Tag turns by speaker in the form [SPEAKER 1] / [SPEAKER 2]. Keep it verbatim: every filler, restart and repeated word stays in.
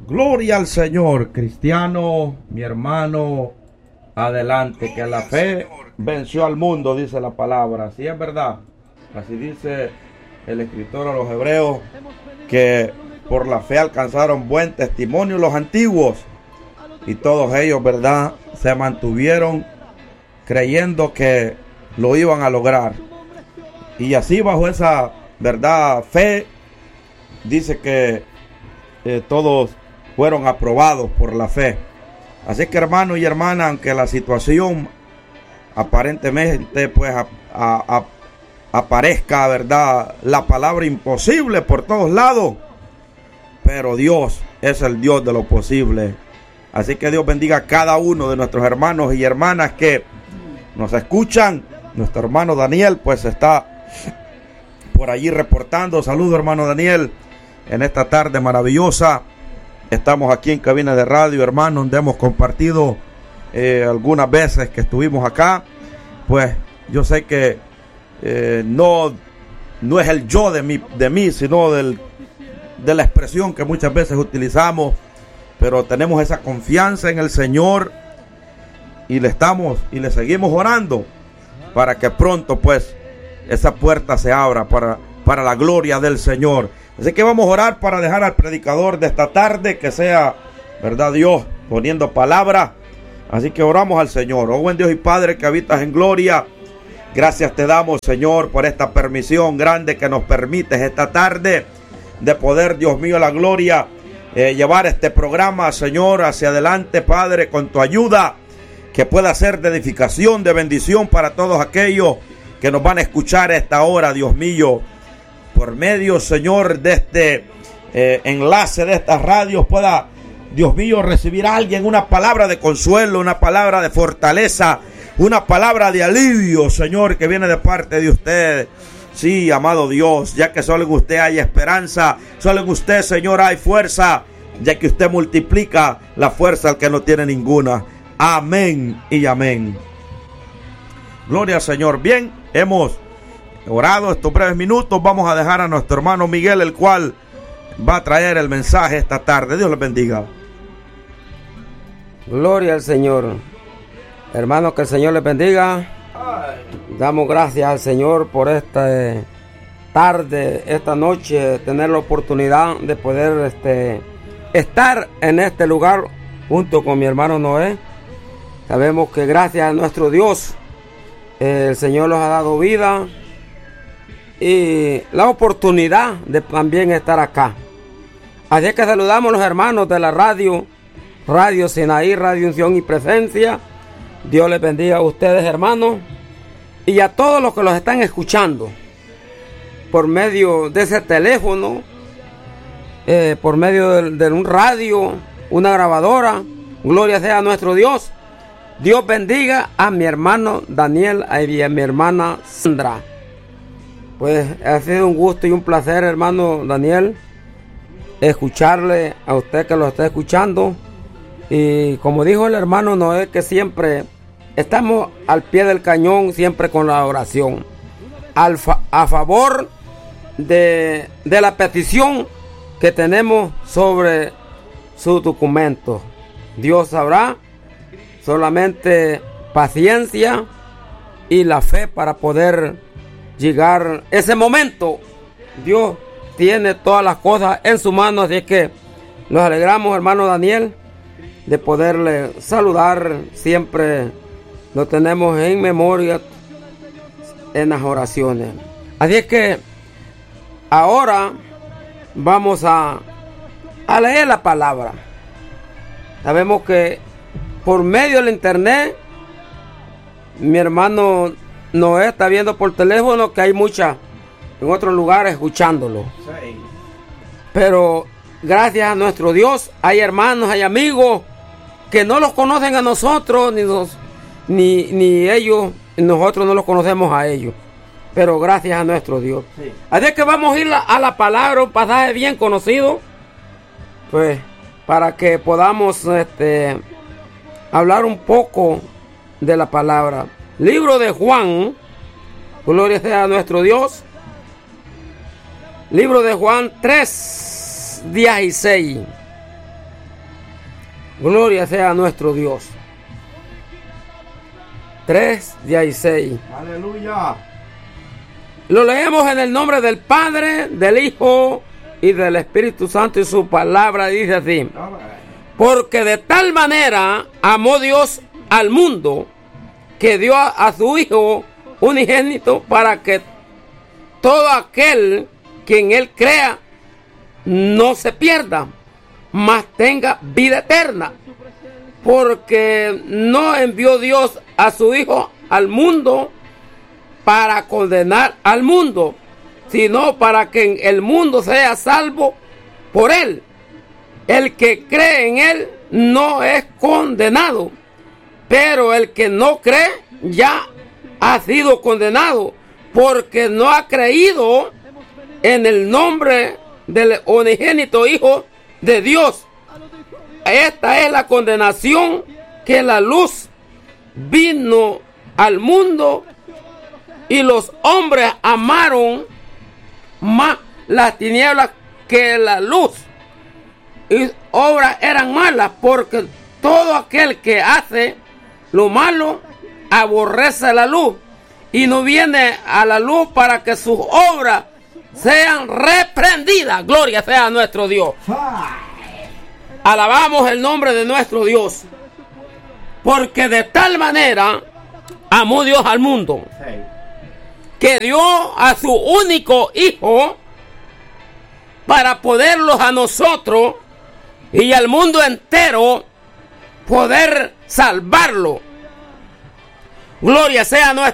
[SPEAKER 1] Gloria al Señor, cristiano, mi hermano, adelante, que la fe venció al mundo, dice la palabra. Así es verdad, así dice el escritor a los hebreos, que por la fe alcanzaron buen testimonio los antiguos, y todos ellos, verdad, se mantuvieron creyendo que lo iban a lograr. Y así, bajo esa verdad, fe, dice que eh, todos fueron aprobados por la fe. Así que, hermano y hermana, aunque la situación aparentemente pues a, a, a, aparezca, verdad, la palabra imposible por todos lados, pero Dios es el Dios de lo posible. Así que Dios bendiga a cada uno de nuestros hermanos y hermanas que nos escuchan. Nuestro hermano Daniel pues está por allí reportando. Saludos, hermano Daniel, en esta tarde maravillosa. Estamos aquí en cabina de radio, hermano, donde hemos compartido eh, algunas veces que estuvimos acá. Pues yo sé que eh, no, no es el yo de mí, de mí sino del, de la expresión que muchas veces utilizamos. Pero tenemos esa confianza en el Señor y le estamos y le seguimos orando para que pronto pues esa puerta se abra para, para la gloria del Señor. Así que vamos a orar para dejar al predicador de esta tarde que sea, verdad, Dios poniendo palabra. Así que oramos al Señor. Oh buen Dios y Padre que habitas en gloria, gracias te damos, Señor, por esta permisión grande que nos permites esta tarde de poder, Dios mío, la gloria, eh, llevar este programa, Señor, hacia adelante, Padre, con tu ayuda, que pueda ser de edificación, de bendición para todos aquellos que nos van a escuchar a esta hora, Dios mío. Por medio, Señor, de este eh, enlace de estas radios pueda, Dios mío, recibir a alguien una palabra de consuelo, una palabra de fortaleza, una palabra de alivio, Señor, que viene de parte de usted. Sí, amado Dios, ya que solo en usted hay esperanza, solo en usted, Señor, hay fuerza, ya que usted multiplica la fuerza al que no tiene ninguna. Amén y amén. Gloria al Señor. Bien, hemos orado estos breves minutos. Vamos a dejar a nuestro hermano Miguel, el cual va a traer el mensaje esta tarde. Dios les bendiga.
[SPEAKER 2] Gloria al Señor. Hermanos, que el Señor les bendiga. Damos gracias al Señor por esta tarde, esta noche, tener la oportunidad de poder este, estar en este lugar junto con mi hermano Noé. Sabemos que gracias a nuestro Dios, eh, el Señor nos ha dado vida y la oportunidad de también estar acá. Así que saludamos a los hermanos de la radio, Radio Sinaí, Radio Unción y Presencia. Dios les bendiga a ustedes, hermanos, y a todos los que los están escuchando por medio de ese teléfono, eh, por medio de, de un radio, una grabadora. Gloria sea a nuestro Dios. Dios bendiga a mi hermano Daniel y a mi hermana Sandra. Pues ha sido un gusto y un placer, hermano Daniel, escucharle a usted que lo está escuchando. Y como dijo el hermano Noé, que siempre estamos al pie del cañón, siempre con la oración, al fa- a favor de, de la petición que tenemos sobre su documento. Dios sabrá, solamente paciencia y la fe para poder llegar ese momento. Dios tiene todas las cosas en su mano, así que nos alegramos, hermano Daniel, de poderle saludar. Siempre lo tenemos en memoria en las oraciones. Así es que ahora vamos a, a leer la palabra. Sabemos que por medio del internet, mi hermano Noé está viendo por teléfono que hay muchas en otros lugares escuchándolo. Sí. Pero gracias a nuestro Dios hay hermanos, hay amigos que no los conocen a nosotros, ni, nos, ni, ni ellos, nosotros no los conocemos a ellos. Pero gracias a nuestro Dios. Sí. Así que vamos a ir a la palabra, un pasaje bien conocido, pues para que podamos este, hablar un poco de la palabra. Libro de Juan, gloria sea a nuestro Dios. Libro de Juan tres, dieciséis. Gloria sea a nuestro Dios. tres dieciséis.
[SPEAKER 1] Aleluya.
[SPEAKER 2] Lo leemos en el nombre del Padre, del Hijo y del Espíritu Santo, y su palabra dice así: porque de tal manera amó Dios al mundo, que dio a, a su Hijo unigénito, para que todo aquel que en Él crea no se pierda, mas tenga vida eterna. Porque no envió Dios a su Hijo al mundo para condenar al mundo, sino para que el mundo sea salvo por Él. El que cree en Él no es condenado, pero el que no cree ya ha sido condenado, porque no ha creído en el nombre del unigénito Hijo de Dios. Esta es la condenación, que la luz vino al mundo y los hombres amaron más las tinieblas que la luz, y obras eran malas, porque todo aquel que hace lo malo aborrece la luz y no viene a la luz para que sus obras sean reprendidas. Gloria sea a nuestro Dios. Alabamos el nombre de nuestro Dios, porque de tal manera amó Dios al mundo, que dio a su único Hijo, para poderlos a nosotros y al mundo entero poder salvarlo. Gloria sea a nuestro